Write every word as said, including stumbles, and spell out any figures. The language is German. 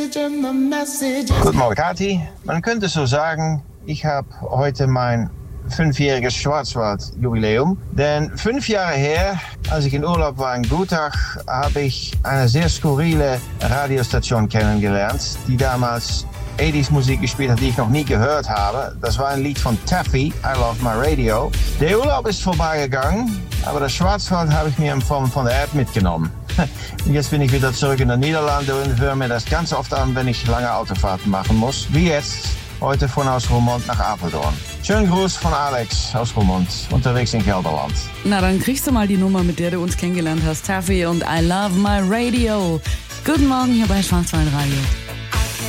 Guten Morgen, Kathi. Man könnte so sagen, ich habe heute mein fünfjähriges Schwarzwald-Jubiläum. Denn fünf Jahre her, als ich in Urlaub war in Gutach, habe ich eine sehr skurrile Radiostation kennengelernt, die damals achtziger Musik gespielt hat, die ich noch nie gehört habe. Das war ein Lied von Taffy, I Love My Radio. Der Urlaub ist vorbeigegangen, aber das Schwarzwald habe ich mir in Form von der App mitgenommen. Und jetzt bin ich wieder zurück in den Niederlanden und höre mir das ganz oft an, wenn ich lange Autofahrten machen muss. Wie jetzt, heute von aus Roermond nach Apeldoorn. Schönen Gruß von Alex aus Roermond, unterwegs in Gelderland. Na, dann kriegst du mal die Nummer, mit der du uns kennengelernt hast. Taffy und I Love My Radio. Guten Morgen hier bei Schwarzwald Radio.